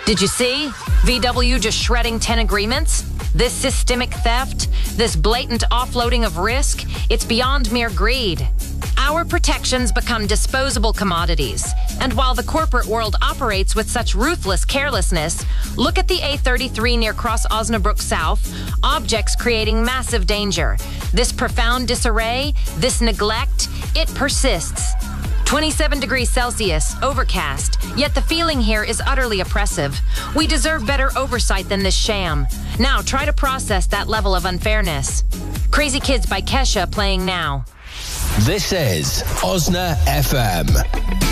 Did you see? VW just shredding 10 agreements? This systemic theft, this blatant offloading of risk, it's beyond mere greed. Our protections become disposable commodities. And while the corporate world operates with such ruthless carelessness, look at the A33 near Cross Osnabrück South, objects creating massive danger. This profound disarray, this neglect, it persists. 27 degrees Celsius, overcast, yet the feeling here is utterly oppressive. We deserve better oversight than this sham. Now try to process that level of unfairness. Crazy Kids by Kesha playing now. This is Osna FM.